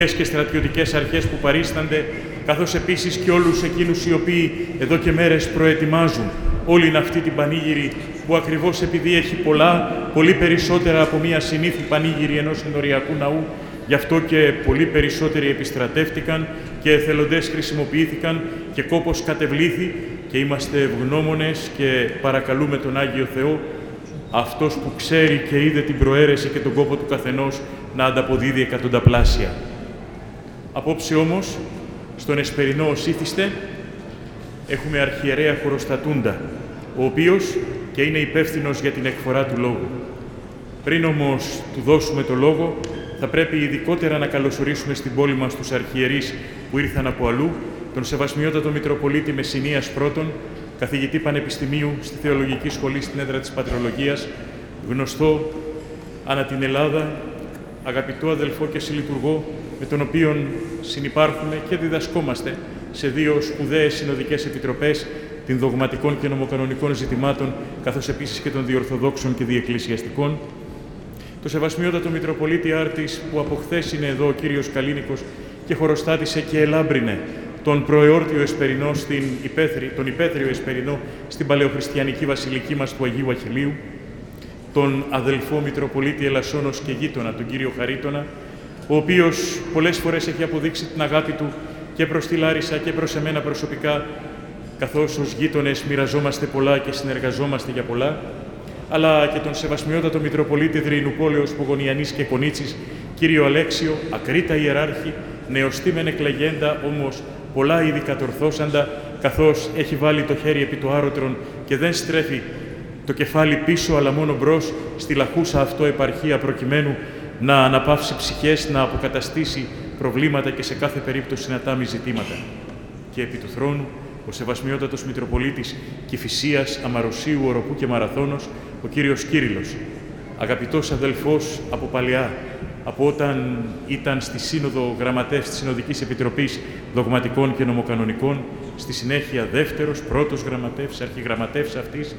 και στρατιωτικές αρχές που παρίστανται, καθώς επίσης και όλους εκείνους οι οποίοι εδώ και μέρες προετοιμάζουν όλη αυτή την πανήγυρη, που ακριβώς επειδή έχει πολύ περισσότερα από μία συνήθη πανήγυρη ενός ενοριακού ναού, γι' αυτό και πολύ περισσότεροι επιστρατεύτηκαν και εθελοντές χρησιμοποιήθηκαν και κόπος κατεβλήθη, και είμαστε ευγνώμονες και παρακαλούμε τον Άγιο Θεό, αυτός που ξέρει και είδε την προαίρεση και τον κόπο του καθενός, να ανταποδίδει εκατονταπλάσια. Απόψε όμως, στον Εσπερινό ως ήθιστε, έχουμε αρχιερέα Χωροστατούντα, ο οποίος και είναι υπεύθυνος για την εκφορά του λόγου. Πριν όμως του δώσουμε το λόγο, θα πρέπει ειδικότερα να καλωσορίσουμε στην πόλη μας τους αρχιερείς που ήρθαν από αλλού, τον Σεβασμιότατο Μητροπολίτη Μεσσηνίας Πρώτον, καθηγητή Πανεπιστημίου στη Θεολογική Σχολή στην έδρα της Πατρολογίας, γνωστό ανά την Ελλάδα, αγαπητό αδελφό και συλλειτουργό, με τον οποίον συνυπάρχουμε και διδασκόμαστε σε δύο σπουδαίες συνοδικές επιτροπές, την δογματικών και νομοκανονικών ζητημάτων, καθώς επίσης και των διορθοδόξων και διεκκλησιαστικών. Το Σεβασμιότατο Μητροπολίτη Άρτης, που από χθες είναι εδώ ο κύριος Καλίνικος και χωροστάτησε και ελάμπρινε τον προεόρτιο Εσπερινό τον υπαίθριο Εσπερινό στην παλαιοχριστιανική βασιλική μας του Αγίου Αχιλλείου, τον αδελφό Μητροπολίτη Ελασσόνος και γείτονα, τον κύριο Χαρίτονα, ο οποίος πολλές φορές έχει αποδείξει την αγάπη του και προς τη Λάρισα και προς εμένα προσωπικά, καθώς ως γείτονες μοιραζόμαστε πολλά και συνεργαζόμαστε για πολλά, αλλά και τον Σεβασμιότατο Μητροπολίτη Δρυνουπόλεως Πογωνιανής και Κονίτσης, κύριο Αλέξιο, ακρίτα ιεράρχη, νεοστήμεν εκλεγέντα, όμως πολλά ήδη κατορθώσαντα, καθώς έχει βάλει το χέρι επί το άρωτρον και δεν στρέφει το κεφάλι πίσω, αλλά μόνο μπρος στη λαχούσα αυτό επαρχία, προκειμένου να αναπαύσει ψυχές, να αποκαταστήσει προβλήματα και σε κάθε περίπτωση να τάμει ζητήματα. Και επί του θρόνου, ο Σεβασμιότατος Μητροπολίτης Κηφισίας, Αμαροσίου, Οροπού και Μαραθώνος, ο κύριος Κύριλλος, αγαπητός αδελφός από παλαιά, από όταν ήταν στη Σύνοδο Γραμματεύς της Συνοδικής Επιτροπής Δογματικών και Νομοκανονικών, στη συνέχεια δεύτερος, πρώτος γραμματεύς, αρχιγραμματεύς αυτής,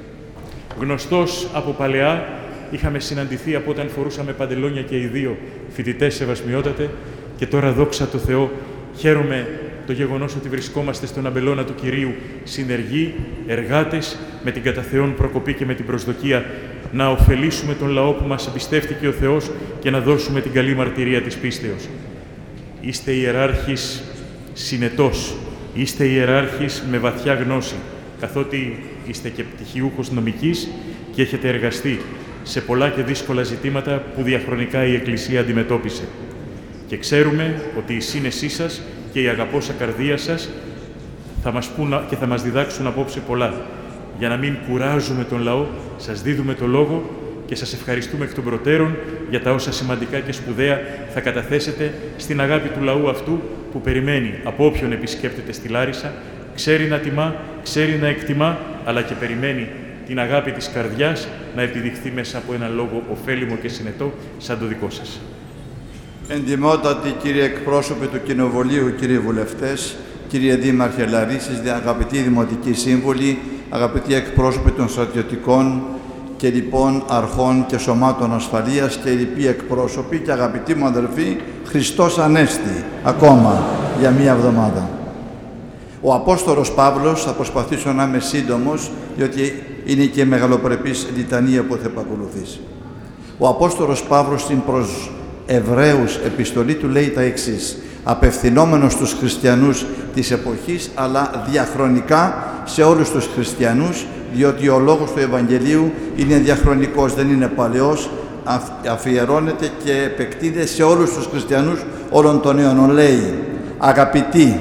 γνωστός από παλαιά, είχαμε συναντηθεί από όταν φορούσαμε παντελόνια και οι δύο φοιτητές, Σεβασμιότατε, και τώρα, δόξα τω Θεώ, χαίρομαι το γεγονός ότι βρισκόμαστε στον αμπελώνα του Κυρίου συνεργοί, εργάτες, με την κατά Θεόν προκοπή και με την προσδοκία να ωφελήσουμε τον λαό που μας εμπιστεύτηκε ο Θεός και να δώσουμε την καλή μαρτυρία της πίστεως. Είστε ιεράρχης συνετός, είστε ιεράρχης με βαθιά γνώση, καθότι είστε και πτυχιούχος νομικής και έχετε εργαστεί σε πολλά και δύσκολα ζητήματα που διαχρονικά η Εκκλησία αντιμετώπισε. Και ξέρουμε ότι η σύνεσή σας και η αγαπώσα καρδία σας θα μας πούν και θα μας διδάξουν απόψε πολλά. Για να μην κουράζουμε τον λαό, σας δίδουμε το λόγο και σας ευχαριστούμε εκ των προτέρων για τα όσα σημαντικά και σπουδαία θα καταθέσετε στην αγάπη του λαού αυτού που περιμένει από όποιον επισκέπτεται στη Λάρισα, ξέρει να τιμά, ξέρει να εκτιμά, αλλά και περιμένει την αγάπη της καρδιάς να επιδειχθεί μέσα από έναν λόγο ωφέλιμο και συνετό σαν το δικό σας. Εντιμότατοι κύριε εκπρόσωποι του Κοινοβουλίου, κύριοι βουλευτές, κύριε Δήμαρχε Λαρίσης, αγαπητοί δημοτικοί σύμβουλοι, αγαπητοί εκπρόσωποι των στρατιωτικών και λοιπόν αρχών και σωμάτων ασφαλείας και λοιποί εκπρόσωποι και αγαπητοί μου αδελφοί, Χριστός Ανέστη ακόμα για μία εβδομάδα. Ο Απόστολος Παύλος, θα προσπαθήσω να είμαι σύντομος, διότι είναι και μεγαλοπρεπής λιτανία που θα επακολουθήσει. Ο Απόστολος Παύλος στην προς Εβραίους επιστολή του λέει τα εξής, απευθυνόμενος στους χριστιανούς της εποχής, αλλά διαχρονικά σε όλους τους χριστιανούς, διότι ο λόγος του Ευαγγελίου είναι διαχρονικός, δεν είναι παλαιός, αφιερώνεται και επεκτείνεται σε όλους τους χριστιανούς όλων των αιώνων. Λέει, αγαπητοί,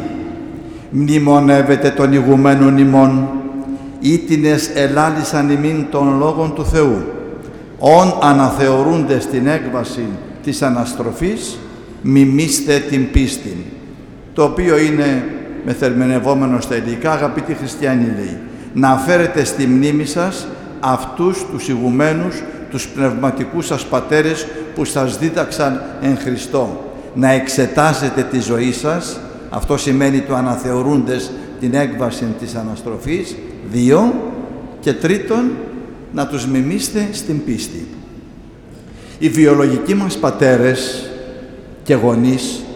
μνημονεύετε των ηγουμένων ημών, ήτινες ελάλησαν ημίν των λόγων του Θεού, ον αναθεωρούνται στην έκβαση της αναστροφής, μιμήστε την πίστη. Το οποίο είναι μεθερμενευόμενο στα ελληνικά, αγαπητοί χριστιανοί, λέει, να φέρετε στη μνήμη σας αυτούς τους ηγουμένους, τους πνευματικούς σας πατέρες που σας δίδαξαν εν Χριστώ. Να εξετάσετε τη ζωή σας, αυτό σημαίνει το αναθεωρούντες την έκβαση της αναστροφής, 2, και 3, να τους μιμήσετε στην πίστη. Οι βιολογικοί μας πατέρες και γονείς